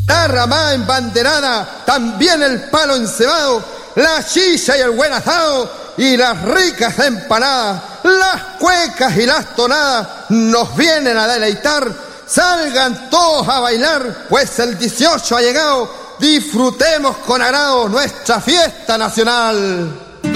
La ramada embanderada, también el palo encebado, la chicha y el buen asado y las ricas empanadas, las cuecas y las tonadas nos vienen a deleitar. Salgan todos a bailar, pues el 18 ha llegado, disfrutemos con agrado nuestra fiesta nacional.